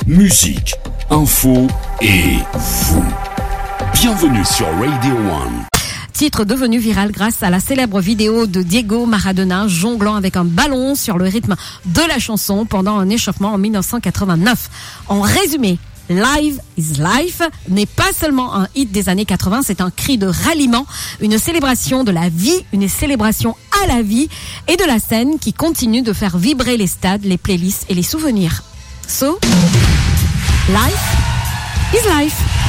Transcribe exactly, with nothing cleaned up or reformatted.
musique, info et vous. Bienvenue sur Radio One. Titre devenu viral grâce à la célèbre vidéo de Diego Maradona jonglant avec un ballon sur le rythme de la chanson pendant un échauffement en dix-neuf cent quatre-vingt-neuf. En résumé, Live is Life n'est pas seulement un hit des années quatre-vingts, c'est un cri de ralliement, une célébration de la vie, une célébration à la vie et de la scène qui continue de faire vibrer les stades, les playlists et les souvenirs. So, life is life.